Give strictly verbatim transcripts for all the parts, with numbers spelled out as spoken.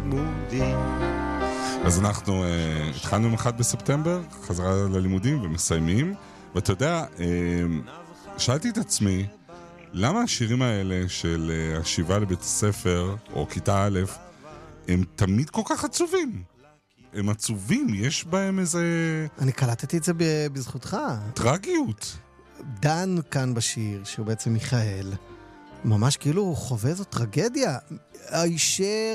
לימודים. אז אנחנו uh, התחלנו עם אחד בספטמבר, חזרה ללימודים ומסיימים, ואתה יודע, uh, שאלתי את עצמי, למה השירים האלה של uh, השיבה לבית הספר, או כיתה א', הם תמיד כל כך עצובים? הם עצובים, יש בהם איזה... אני קלטתי את זה בזכותך. טרגיות. דן כאן בשיר, שהוא בעצם מיכאל, ממש כאילו הוא חווה זאת טרגדיה. הישר,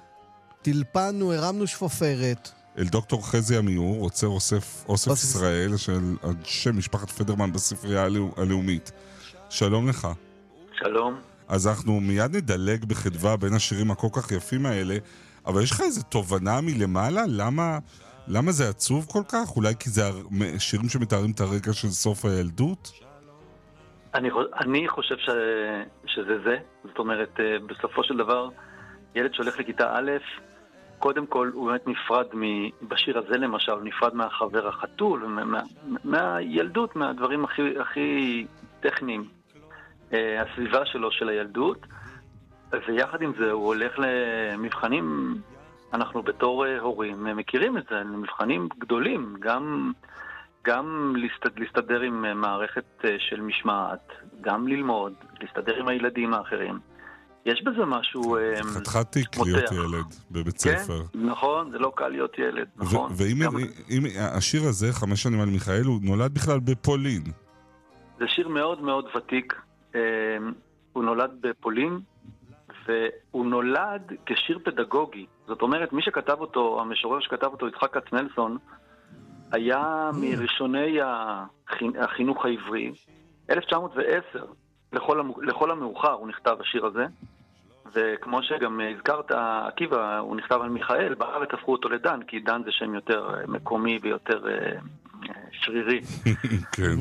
טלפנו, הרמנו שפופרת. אל דוקטור חזי עמיור, רוצה אוסף, אוסף ישראל, של שם משפחת פדרמן בספרייה הלאומית. שלום לך. שלום. אז אנחנו מיד נדלג בחדווה בין השירים הכל כך יפים האלה, אבל יש לך איזו תובנה מלמעלה? למה, למה זה עצוב כל כך? אולי כי זה שירים שמתארים את הרגע של סוף הילדות? אני, אני חושב ש, שזה זה. זאת אומרת, בסופו של דבר, ילד שהולך לכיתה א', קודם כל הוא באמת נפרד, בשיר הזה למשל, הוא נפרד מהחבר החתול, מה, מהילדות, מהדברים הכי, הכי טכניים, הסביבה שלו של הילדות, ויחד עם זה הוא הולך למבחנים, אנחנו בתור הורים מכירים את זה, מבחנים גדולים, גם, גם להסתד, להסתדר עם מערכת של משמעת, גם ללמוד, להסתדר עם הילדים האחרים. יש בזה משהו חתיכת תיק להיות ילד בבית ספר. כן, נכון, זה לא קל להיות ילד, נכון. ואם השיר הזה, חמש שנים על מיכאל, הוא נולד בכלל בפולין. זה שיר מאוד מאוד ותיק. הוא נולד בפולין, והוא נולד כשיר פדגוגי. זאת אומרת, מי שכתב אותו, המשורר שכתב אותו, יצחק כצנלסון, היה מראשוני החינוך העברי. אלף תשע מאות ועשר, לכל המאוחר הוא נכתב השיר הזה, וכמו שגם הזכרת, עקיבא, הוא נכתב על מיכאל, בארץ הפכו אותו לדן, כי דן זה שם יותר מקומי ויותר שרירי. כן.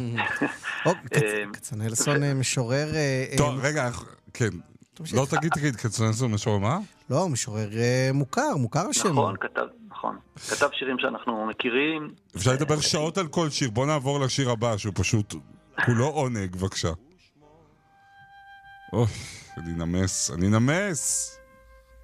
כצנלסון משורר... טוב, רגע, כן. לא תגיד, תגיד, כצנלסון משורר מה? לא, הוא משורר מוכר, מוכר השם. נכון, כתב, נכון. כתב שירים שאנחנו מכירים. אפשר לדבר שעות על כל שיר, בוא נעבור לשיר הבא, שהוא פשוט כולו עונג, בבקשה. אוי, אני נמס, אני נמס.